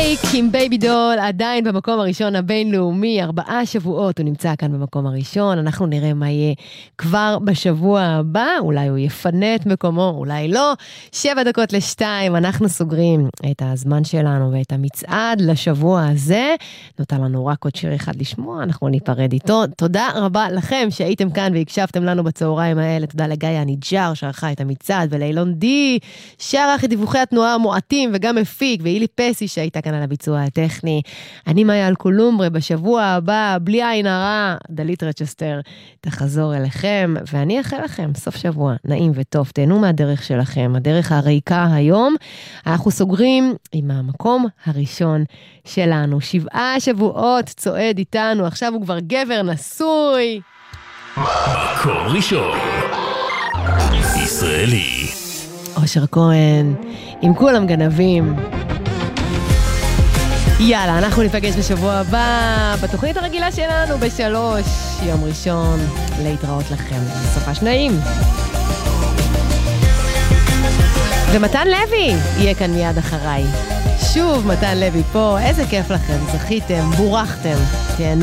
דרייק עם בייבי דול עדיין במקום הראשון הבינלאומי, 4 שבועות הוא נמצא כאן במקום הראשון. אנחנו נראה מה יהיה כבר בשבוע הבא, אולי הוא יפנה את מקומו, אולי לא. 1:07 אנחנו סוגרים את הזמן שלנו ואת המצעד לשבוע הזה. נותר לנו רק עוד שיר אחד לשמוע, אנחנו ניפרד איתו. תודה רבה לכם שהייתם כאן והקשבתם לנו בצהריים האלה. תודה לגיא הניג'ר שערכה את המצעד, ולאילון די שערך את דיווחי התנועה המועטים וגם מפיק, ואילי פסי שהייתה כאן על הביצוע הטכני. אני מאיה אלקולומברה, בשבוע הבא בלי עין הרע דלית רצ'סטר תחזור אליכם, ואני אאחל לכם סוף שבוע נעים וטוב. תהנו מהדרך שלכם, הדרך הריקה היום. אנחנו סוגרים עם המקום הראשון שלנו, 7 שבועות צועד איתנו, עכשיו הוא כבר גבר נשוי. מקום ראשון ישראלי, אושר כהן עם כולם גנבים. יאללה, אנחנו ניפגש בשבוע הבא בתוכנית הרגילה שלנו ב3 יום ראשון. להתראות לכם, סופה נעים. ומתן לוי יהיה כאן מיד אחריי. שוב מתן לוי פה, איזה כיף לכם, זכיתם, בורחתם, תהנו.